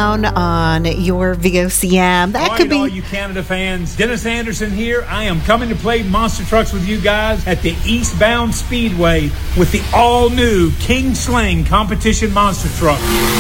Down on your VOCM. That could be all you Canada fans. Dennis Anderson here. I am coming to play Monster Trucks with you guys at the Eastbound Speedway with the all-new King Sling Competition Monster Truck.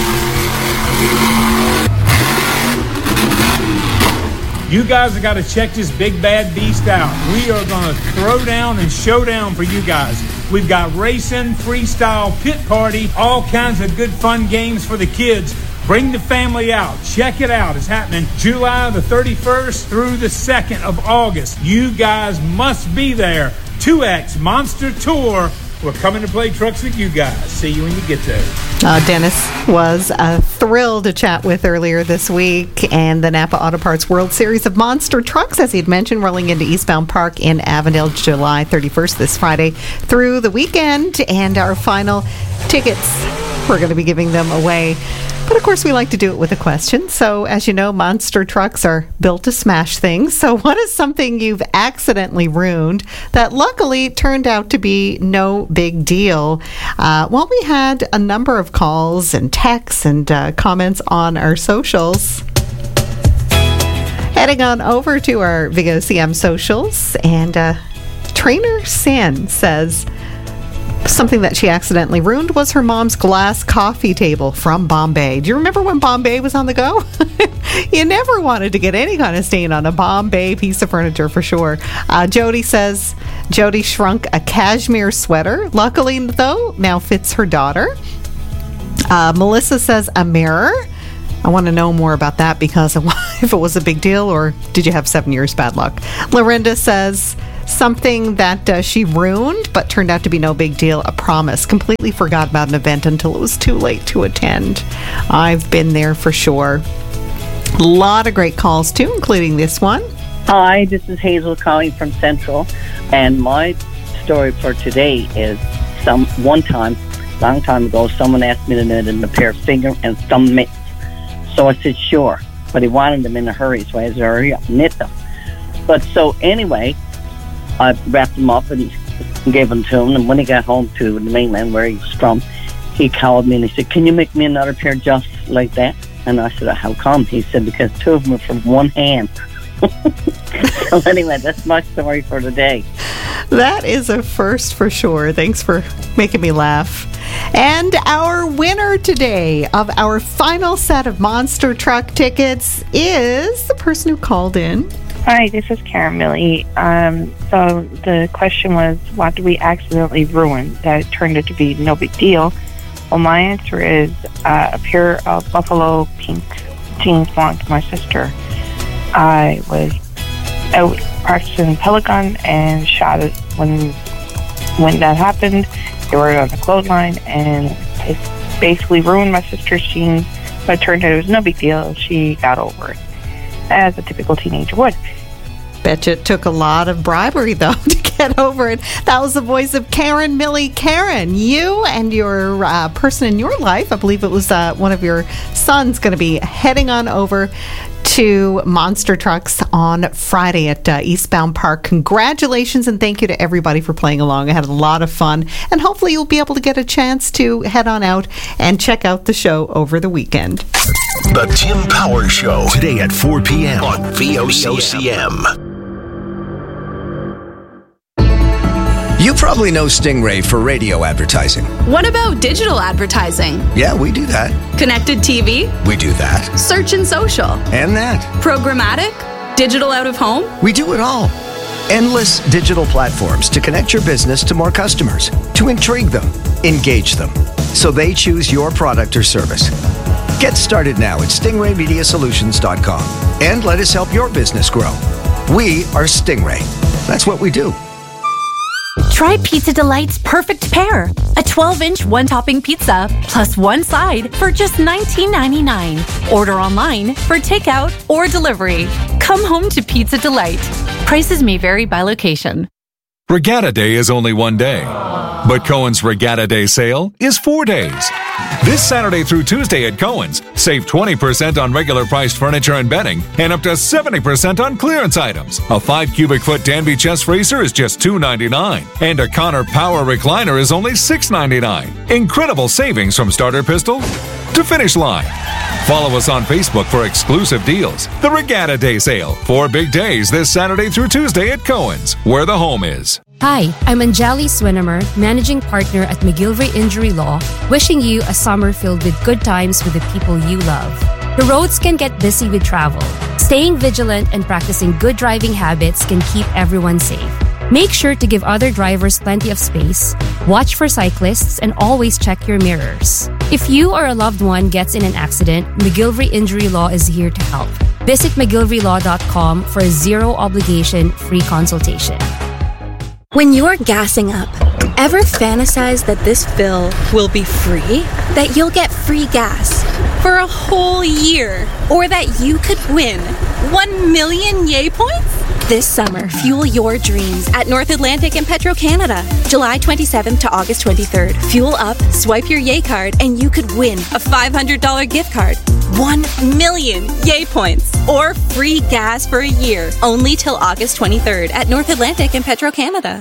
You guys have got to check this big bad beast out. We are going to throw down and show down for you guys. We've got racing, freestyle, pit party, all kinds of good fun games for the kids. Bring the family out. Check it out. It's happening July the 31st through the 2nd of August. You guys must be there. 2X Monster Tour. We're coming to play trucks with you guys. See you when you get there. Dennis was thrilled to chat with earlier this week, and the Napa Auto Parts World Series of Monster Trucks, as he'd mentioned, rolling into Eastbound Park in Avondale July 31st, this Friday through the weekend, and our final tickets, we're going to be giving them away. But of course, we like to do it with a question. So, as you know, monster trucks are built to smash things. So, what is something you've accidentally ruined that luckily turned out to be no big deal? Well, we had a number of calls and texts and comments on our socials. Heading on over to our VOCM socials, and Trainer Sin says, something that she accidentally ruined was her mom's glass coffee table from Bombay. Do you remember when Bombay was on the go? You never wanted to get any kind of stain on a Bombay piece of furniture for sure. Jody says Jody shrunk a cashmere sweater. Luckily, though, now fits her daughter. Melissa says a mirror. I want to know more about that because if it was a big deal, or did you have 7 years bad luck? Lorinda says something that she ruined but turned out to be no big deal, a promise. Completely forgot about an event until it was too late to attend. I've been there for sure. A lot of great calls too, including this one. Hi, this is Hazel calling from Central, and my story for today is one time, long time ago, someone asked me to knit in a pair of finger and thumb mitts. So I said sure, but he wanted them in a hurry, so I said hurry up, knit them. But so anyway, I wrapped them up and gave them to him, and when he got home to the mainland where he was from, he called me and he said, can you make me another pair just like that? And I said, how come? He said, because 2 of them are from one hand. So anyway, that's my story for today. That is a first for sure. Thanks for making me laugh. And our winner today of our final set of Monster Truck tickets is the person who called in. Hi, this is Karen Millie. So the question was, what did we accidentally ruin that turned out to be no big deal? Well, my answer is a pair of buffalo pink jeans belonged to my sister. I was out practicing Pelican and shot it when that happened. They were on the clothesline, and it basically ruined my sister's jeans, but it turned out it was no big deal. She got over it, as a typical teenager would. Bet you it took a lot of bribery, though, to get over it. That was the voice of Karen Millie. Karen, you and your person in your life, I believe it was one of your sons, going to be heading on over to Monster Trucks on Friday at Eastbound Park. Congratulations, and thank you to everybody for playing along. I had a lot of fun, and hopefully you'll be able to get a chance to head on out and check out the show over the weekend. The Tim Power Show, today at 4 p.m. on VOCM. You probably know Stingray for radio advertising. What about digital advertising? Yeah, we do that. Connected TV? We do that. Search and social? And that. Programmatic? Digital out of home? We do it all. Endless digital platforms to connect your business to more customers, to intrigue them, engage them, so they choose your product or service. Get started now at stingraymediasolutions.com and let us help your business grow. We are Stingray. That's what we do. Try Pizza Delight's perfect pair. A 12-inch one-topping pizza plus one side for just $19.99. Order online for takeout or delivery. Come home to Pizza Delight. Prices may vary by location. Regatta Day is only one day, but Cohen's Regatta Day sale is 4 days. This Saturday through Tuesday at Cohen's, save 20% on regular priced furniture and bedding and up to 70% on clearance items. A 5 cubic foot Danby chest freezer is just $2.99 and a Connor Power recliner is only $6.99. Incredible savings from starter pistol to finish line. Follow us on Facebook for exclusive deals. The Regatta Day Sale. 4 big days this Saturday through Tuesday at Cohen's, where the home is. Hi, I'm Anjali Swinimer, Managing Partner at McGillivray Injury Law, wishing you a summer filled with good times with the people you love. The roads can get busy with travel. Staying vigilant and practicing good driving habits can keep everyone safe. Make sure to give other drivers plenty of space, watch for cyclists, and always check your mirrors. If you or a loved one gets in an accident, McGillivray Injury Law is here to help. Visit McGillivraylAw.com for a zero-obligation free consultation. When you're gassing up, ever fantasize that this fill will be free? That you'll get free gas for a whole year? Or that you could win 1 million Yay points? This summer, fuel your dreams at North Atlantic and Petro-Canada. July 27th to August 23rd. Fuel up, swipe your Yay card, and you could win a $500 gift card. 1 million Yay points. Or free gas for a year. Only till August 23rd at North Atlantic and Petro-Canada.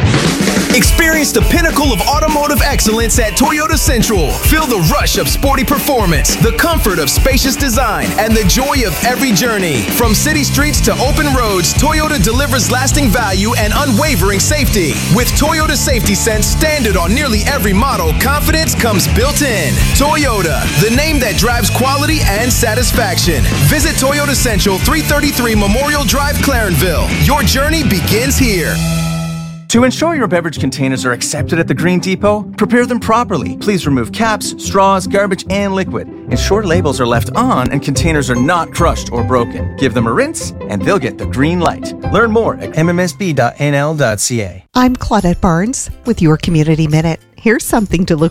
Experience the pinnacle of automotive excellence at Toyota Central. Feel the rush of sporty performance, the comfort of spacious design, and the joy of every journey. From city streets to open roads, Toyota delivers lasting value and unwavering safety. With Toyota Safety Sense standard on nearly every model, confidence comes built in. Toyota, the name that drives quality and satisfaction. Visit Toyota Central, 333 Memorial Drive, Clarenville. Your journey begins here. To ensure your beverage containers are accepted at the Green Depot, prepare them properly. Please remove caps, straws, garbage, and liquid. Ensure labels are left on and containers are not crushed or broken. Give them a rinse and they'll get the green light. Learn more at mmsb.nl.ca. I'm Claudette Barnes with your Community Minute. Here's something to look